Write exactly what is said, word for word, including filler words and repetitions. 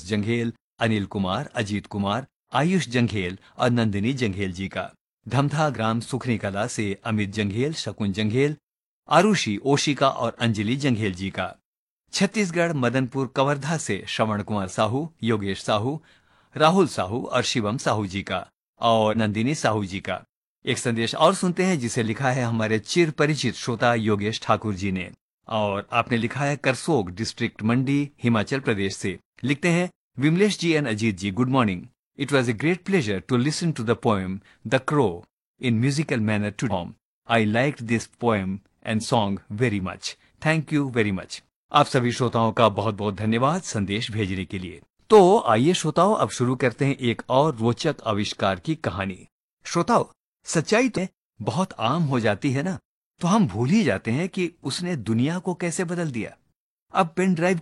बोस जंघेल, अनिल कुमार, अजीत कुमार, आयुष जंघेल और नंदिनी जंघेल जी का। धमधा ग्राम सुखनी कला से अमित जंघेल, शकुन जंघेल, आरुषि, ओशिका और अंजलि जंघेल जी का। छत्तीसगढ़ मदनपुर कवर्धा से श्रवण कुमार साहू, योगेश साहू, राहुल साहू और शिवम साहू जी का और नंदिनी साहू जी का। एक संदेश और सुनते हैं जिसे लिखा है हमारे चिर परिचित श्रोता योगेश ठाकुर जी ने, और आपने लिखा है करसोग डिस्ट्रिक्ट मंडी हिमाचल प्रदेश से। लिखते हैं, विमलेश जी and Ajit ji, good morning. It was a great pleasure to listen to the poem the crow in musical manner to home. I like this poem and song very much. Thank you very much. आप सभी श्रोताओं का बहुत बहुत धन्यवाद संदेश भेजने के लिए। तो आइए श्रोताओं, अब शुरू करते हैं एक और रोचक आविष्कार की कहानी। श्रोताओं, सच्चाई तो बहुत आम हो जाती है ना, तो हम भूल ही जाते हैं कि उसने दुनिया को कैसे बदल दिया। अब पेन ड्राइव